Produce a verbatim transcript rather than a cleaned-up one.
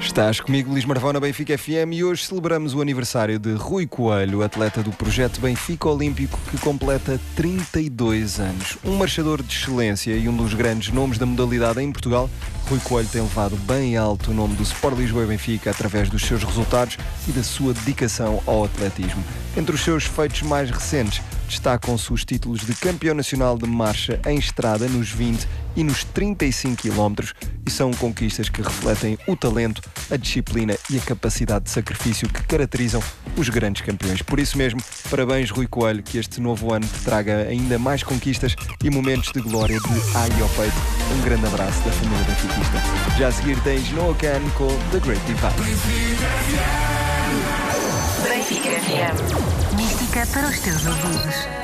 Estás comigo, Luís Marvão, Benfica F M, e hoje celebramos o aniversário de Rui Coelho, atleta do projeto Benfica Olímpico, que completa trinta e dois anos. Um marchador de excelência e um dos grandes nomes da modalidade em Portugal, Rui Coelho tem levado bem alto o nome do Sport Lisboa e Benfica através dos seus resultados e da sua dedicação ao atletismo. Entre os seus feitos mais recentes, destacam-se os títulos de campeão nacional de marcha em estrada nos vinte e nos trinta e cinco quilómetros, e são conquistas que refletem o talento, a disciplina e a capacidade de sacrifício que caracterizam os grandes campeões. Por isso mesmo, parabéns, Rui Coelho, que este novo ano te traga ainda mais conquistas e momentos de glória de ai ao peito. Um grande abraço da família benfiquista. Já a seguir tens Noah Khan com The Great Divide. Benfica F M. Mística para os teus ouvidos.